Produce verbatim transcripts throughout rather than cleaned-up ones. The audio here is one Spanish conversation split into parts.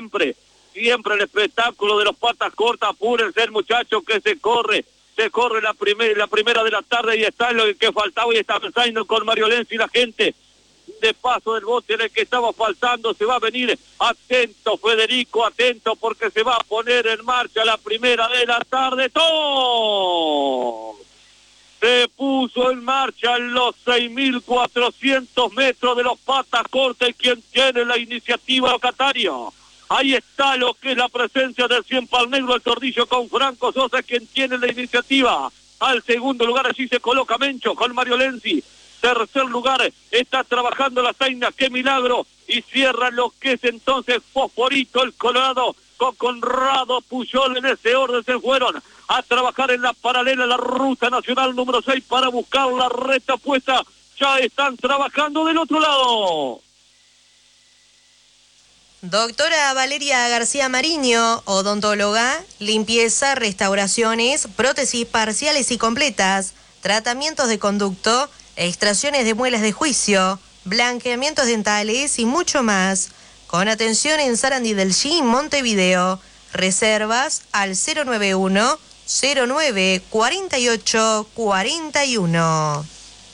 siempre, siempre el espectáculo de los patas cortas. Apúrense el muchacho que se corre, se corre la, primer, la primera de la tarde y está lo que faltaba y está pensando con Mario Lenzi y la gente de paso del bote en el que estaba faltando. Se va a venir, atento Federico, atento porque se va a poner en marcha la primera de la tarde. ¡Todo! Se puso en marcha en los seis mil cuatrocientos metros de los patas cortas y quien tiene la iniciativa locatario. Ahí está lo que es la presencia del cien pal negro, el tordillo con Franco Sosa, quien tiene la iniciativa. Al segundo lugar allí se coloca Mencho con Mario Lenzi. Tercer lugar está trabajando la Zaina, qué milagro. Y cierra lo que es entonces Fosforito, el Colorado, con Conrado Puyol. En ese orden se fueron a trabajar en la paralela, la ruta nacional número seis para buscar la recta puesta. Ya están trabajando del otro lado. Doctora Valeria García Mariño, odontóloga, limpieza, restauraciones, prótesis parciales y completas, tratamientos de conducto, extracciones de muelas de juicio, blanqueamientos dentales y mucho más. Con atención en Sarandí del Chi, Montevideo. Reservas al cero nueve uno, cero nueve, cuarenta y ocho, cuarenta y uno.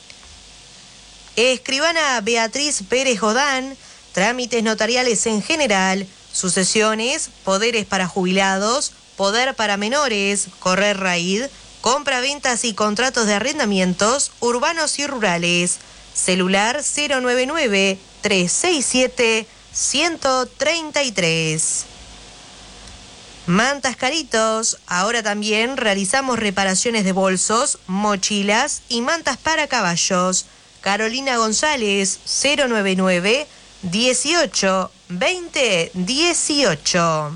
Escribana Beatriz Pérez Godán, trámites notariales en general, sucesiones, poderes para jubilados, poder para menores, correr raíz, compra-ventas y contratos de arrendamientos urbanos y rurales. Celular cero nueve nueve, tres seis siete, uno cero tres tres. Mantas Caritos, ahora también realizamos reparaciones de bolsos, mochilas y mantas para caballos. Carolina González, cero nueve nueve, dieciocho, veinte, dieciocho.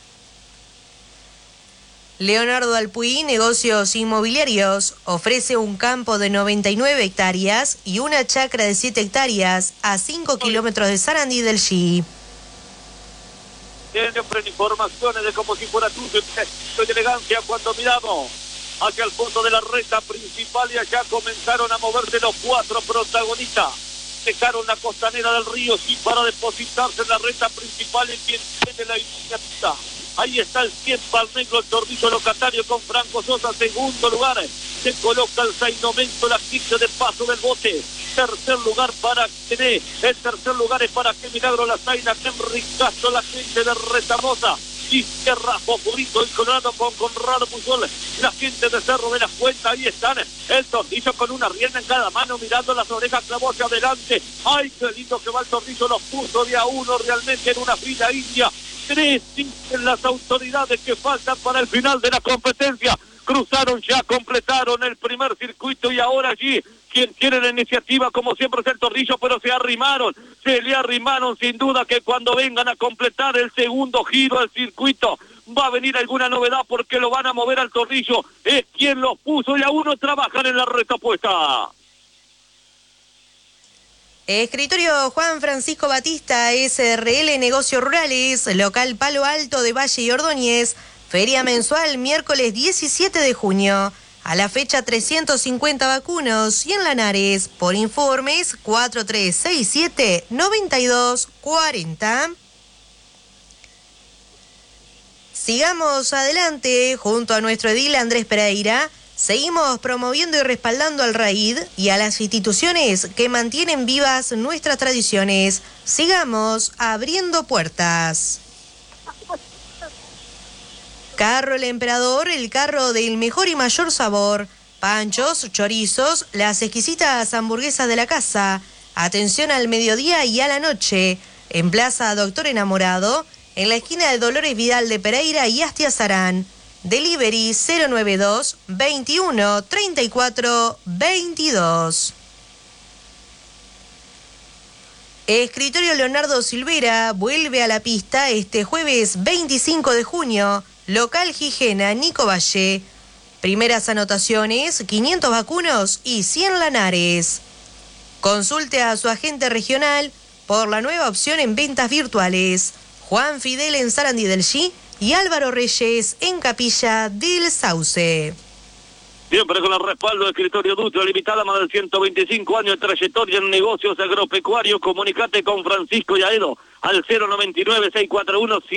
Leonardo Alpuí, negocios inmobiliarios, ofrece un campo de noventa y nueve hectáreas y una chacra de siete hectáreas a cinco kilómetros de Sarandí del Chi. Siempre informaciones de como si fuera tú, de elegancia cuando miramos hacia el fondo de la recta principal y allá comenzaron a moverse los cuatro protagonistas. Dejaron la costanera del río sí para depositarse en la recta principal y quien tiene la iniciativa. Ahí está el cien pal negro, el tordillo locatario con Franco Sosa, segundo lugar. Se coloca el Zainomento, la quince de paso del bote. Tercer lugar para Tené. El tercer lugar es para que milagro la Zaina, Henry Castro, la gente de Retamosa. Y cierra Fosforito, el Colorado con Conrado Puyol. La gente de Cerro de la Cuenta, ahí están. El tordillo con una rienda en cada mano, mirando las orejas, clavó hacia adelante. Ay, qué lindo que va el tordillo, los puso de a uno realmente en una fila india. Tres en las autoridades que faltan para el final de la competencia. Cruzaron ya, completaron el primer circuito y ahora allí quien tiene la iniciativa como siempre es el tordillo, pero se arrimaron, se le arrimaron sin duda que cuando vengan a completar el segundo giro del circuito va a venir alguna novedad porque lo van a mover al tordillo, es quien los puso y aún no trabajan en la recta puesta. Escritorio Juan Francisco Batista, S R L Negocios Rurales, local Palo Alto de Valle y Ordóñez, feria mensual miércoles diecisiete de junio. A la fecha trescientos cincuenta vacunos y en Lanares, por informes cuatro tres seis siete, nueve dos cuatro cero. Sigamos adelante junto a nuestro edil Andrés Pereira. Seguimos promoviendo y respaldando al RAID y a las instituciones que mantienen vivas nuestras tradiciones. Sigamos abriendo puertas. Carro El Emperador, el carro del mejor y mayor sabor. Panchos, chorizos, las exquisitas hamburguesas de la casa. Atención al mediodía y a la noche. En Plaza Doctor Enamorado, en la esquina de Dolores Vidal de Pereira y Astia Sarán. Delivery cero nueve dos, veintiuno, treinta y cuatro, veintidós. Escritorio Leonardo Silvera vuelve a la pista este jueves veinticinco de junio. Local Gijena, Nico Valle. Primeras anotaciones, quinientos vacunos y cien Lanares. Consulte a su agente regional por la nueva opción en ventas virtuales. Juan Fidel en Sarandí del Chi y Álvaro Reyes en Capilla del Sauce. Siempre con el respaldo de Escritorio Dutra, limitada más de ciento veinticinco años de trayectoria en negocios agropecuarios. Comunicate con Francisco Yaedo al cero noventa y nueve, seiscientos cuarenta y uno